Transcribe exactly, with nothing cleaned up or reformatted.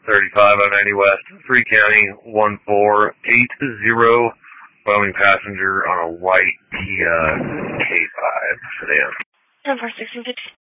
thirty-five on ninety West, Free County, one four eight zero, Wyoming passenger on a white Kia K five sedan. ten four sixteen fifty.